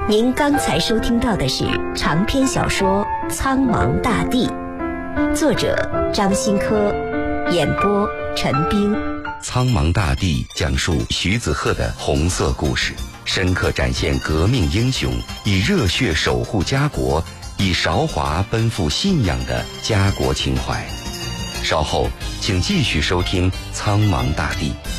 您刚才收听到的是长篇小说《苍茫大地》，作者张新科，演播陈冰。 苍茫大地讲述徐子鹤的红色故事，深刻展现革命英雄以热血守护家国，以韶华奔赴信仰的家国情怀。稍后请继续收听苍茫大地。